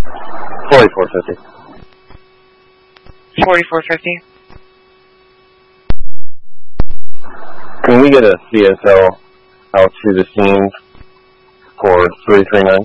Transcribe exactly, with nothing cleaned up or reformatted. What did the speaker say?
Forty-four fifty. Forty-four fifty. Can we get a C S L out to the scene for three three nine?